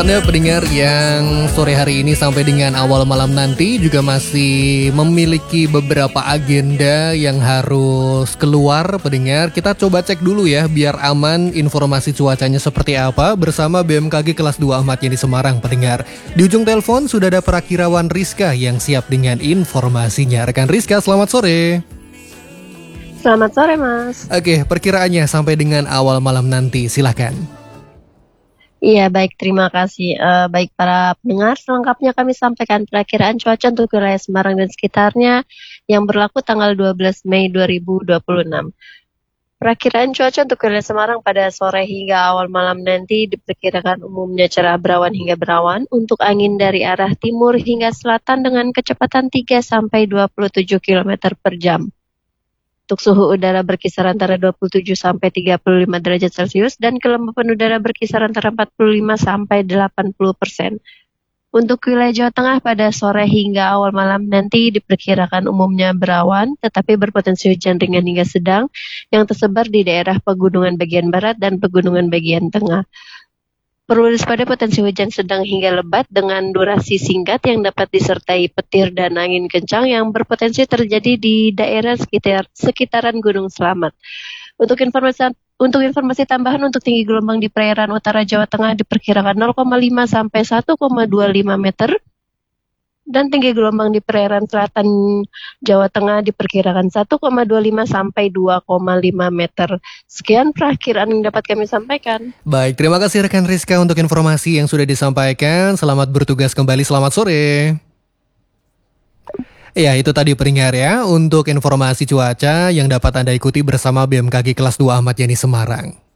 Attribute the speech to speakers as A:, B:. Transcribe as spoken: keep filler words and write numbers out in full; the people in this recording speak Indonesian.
A: Anda pendengar yang sore hari ini sampai dengan awal malam nanti juga masih memiliki beberapa agenda yang harus keluar pendengar. Kita coba cek dulu ya biar aman informasi cuacanya seperti apa bersama B M K G kelas dua Ahmad Yani Semarang pendengar. Di ujung telepon sudah ada Prakirawan Rizka yang siap dengan informasinya. Rekan Rizka, selamat sore.
B: Selamat sore Mas.
A: Oke, perkiraannya sampai dengan awal malam nanti, silahkan.
B: Iya baik, terima kasih. Uh, baik para pendengar, selengkapnya kami sampaikan perakiraan cuaca untuk wilayah Semarang dan sekitarnya yang berlaku tanggal dua belas Mei dua ribu dua puluh enam. Perakiraan cuaca untuk wilayah Semarang pada sore hingga awal malam nanti diperkirakan umumnya cerah berawan hingga berawan untuk angin dari arah timur hingga selatan dengan kecepatan tiga sampai dua puluh tujuh kilometer per jam. Untuk suhu udara berkisar antara dua puluh tujuh sampai tiga puluh lima derajat Celcius dan kelembapan udara berkisar antara empat puluh lima sampai delapan puluh persen. Untuk wilayah Jawa Tengah pada sore hingga awal malam nanti diperkirakan umumnya berawan tetapi berpotensi hujan ringan hingga sedang yang tersebar di daerah pegunungan bagian barat dan pegunungan bagian tengah. Perlu waspada potensi hujan sedang hingga lebat dengan durasi singkat yang dapat disertai petir dan angin kencang yang berpotensi terjadi di daerah sekitar sekitaran Gunung Slamet. Untuk informasi untuk informasi tambahan untuk tinggi gelombang di perairan utara Jawa Tengah diperkirakan nol koma lima sampai satu koma dua lima meter. Dan tinggi gelombang di perairan selatan Jawa Tengah diperkirakan satu koma dua lima sampai dua koma lima meter. Sekian perakiraan yang dapat kami sampaikan.
A: Baik, terima kasih rekan Rizka untuk informasi yang sudah disampaikan. Selamat bertugas kembali, selamat sore. Ya, itu tadi pendengar ya untuk informasi cuaca yang dapat Anda ikuti bersama B M K G kelas dua Ahmad Yani Semarang.